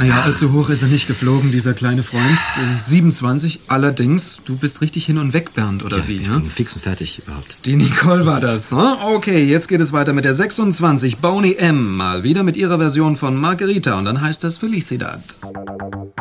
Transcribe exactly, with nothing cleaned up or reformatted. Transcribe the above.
Naja, allzu hoch ist er nicht geflogen, dieser kleine Freund. Die siebenundzwanzig. Allerdings, du bist richtig hin und weg, Bernd, oder ja, wie? Ich ja? bin fix und fertig überhaupt. Die Nicole war das. Ne? Okay, jetzt geht es weiter mit der sechsundzwanzig. Boney M. Mal wieder mit ihrer Version von Margherita. Und dann heißt das Felicidad.